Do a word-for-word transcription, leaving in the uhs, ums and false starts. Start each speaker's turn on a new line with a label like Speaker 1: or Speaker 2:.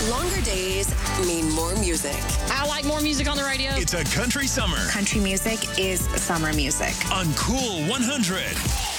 Speaker 1: Longer days mean more music.
Speaker 2: I like more music on the radio.
Speaker 3: It's a country summer
Speaker 4: Country music is summer music.
Speaker 3: on Cool one hundred.